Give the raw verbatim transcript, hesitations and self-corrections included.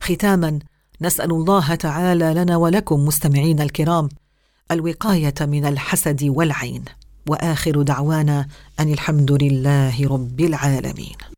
ختاما، نسأل الله تعالى لنا ولكم مستمعين الكرام الوقاية من الحسد والعين، وآخر دعوانا أن الحمد لله رب العالمين.